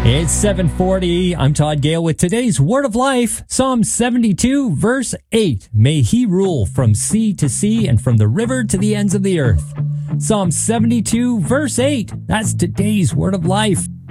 It's 7:40. I'm Todd Gale with today's Word of Life, Psalm 72, verse 8. May he rule from sea to sea and from the river to the ends of the earth. Psalm 72, verse 8. That's today's Word of Life.